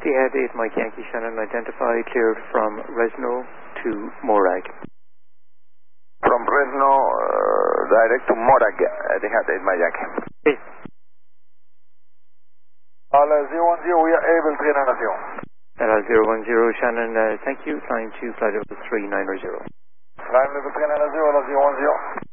Etihad 8 Mike Yankee Shannon, identify, cleared from Resno to Morag. From Resno, direct to Morag, Etihad 8 Mike Yankee. Yes. Al 010, we are able 390. LR010 Shannon, thank you, flying to flight level 390. Flight level 390, 010.